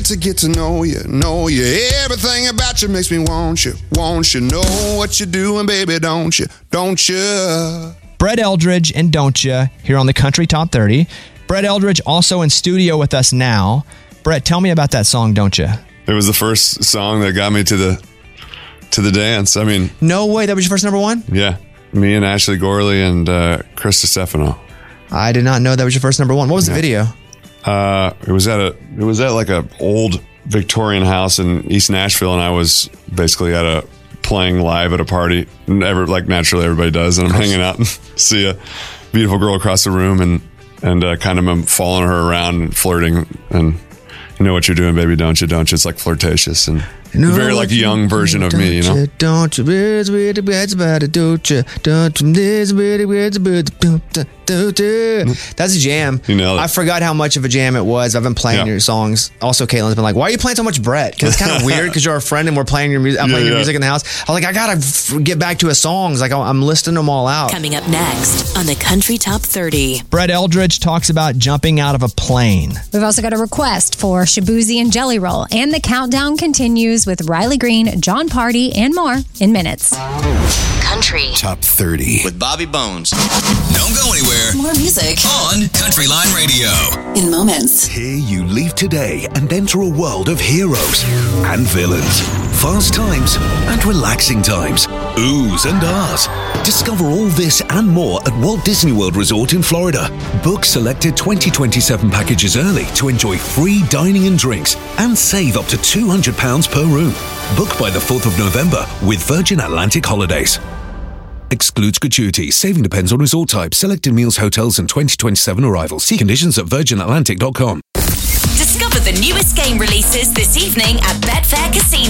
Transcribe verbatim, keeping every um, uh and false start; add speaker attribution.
Speaker 1: to get to know you, know you. Everything about you makes me want you, want you. Know what you're doing, baby, don't you, don't you?
Speaker 2: Brett Eldredge and Don't Ya here on the Country Top thirty. Brett Eldredge also in studio with us now. Brett, tell me about that song, Don't Ya?
Speaker 3: It was the first song that got me to the to the dance. I mean,
Speaker 2: no way, that was your first number one?
Speaker 3: Yeah, me and Ashley Gorley and uh, Chris Stefano.
Speaker 2: I did not know that was your first number one. What was yeah. the video?
Speaker 3: Uh, it was at a it was at like a old Victorian house in East Nashville, and I was basically at a playing live at a party. Never like naturally everybody does, and I'm hanging out and see a beautiful girl across the room, and and uh, kind of I'm following her around and flirting, and you know what you're doing, baby, don't you? Don't you? It's like flirtatious and no, very like young version of me, you know.
Speaker 2: You, don't you? It's weird, it's about it, don't you? Don't you? It's weird, it's about it. That's a jam.
Speaker 3: You know,
Speaker 2: I forgot how much of a jam it was. I've been playing yeah. your songs. Also, Caitlin's been like, "Why are you playing so much Brett?" Because it's kind of weird because you're a friend and we're playing your music. I'm playing yeah, your yeah. music in the house. I was like, I gotta f- get back to his songs. Like I'm listing them all out.
Speaker 4: Coming up next on the Country Top thirty,
Speaker 2: Brett Eldredge talks about jumping out of a plane.
Speaker 5: We've also got a request for Shabuzi and Jelly Roll, and the countdown continues with Riley Green, John Party, and more in minutes.
Speaker 4: Country
Speaker 6: Top thirty
Speaker 7: with Bobby Bones.
Speaker 6: Don't go anywhere.
Speaker 4: More music
Speaker 6: on Country Line Radio.
Speaker 4: In moments.
Speaker 6: Here you leave today and enter a world of heroes and villains, fast times and relaxing times, oohs and ahs. Discover all this and more at Walt Disney World Resort in Florida. Book selected twenty twenty-seven packages early to enjoy free dining and drinks and save up to two hundred pounds per room. Book by the fourth of November with Virgin Atlantic Holidays. Excludes gratuities. Saving depends on resort type, selected meals, hotels, and twenty twenty-seven arrivals. See conditions at virgin atlantic dot com.
Speaker 4: Discover the newest game releases this evening at Betfair Casino.